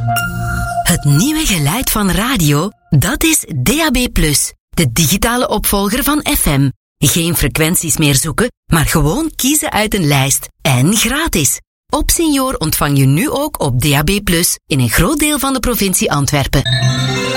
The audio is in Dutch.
Het nieuwe geluid van radio, dat is DAB+, de digitale opvolger van FM. Geen frequenties meer zoeken, maar gewoon kiezen uit een lijst. En gratis. Op Senior ontvang je nu ook op DAB+ in een groot deel van de provincie Antwerpen.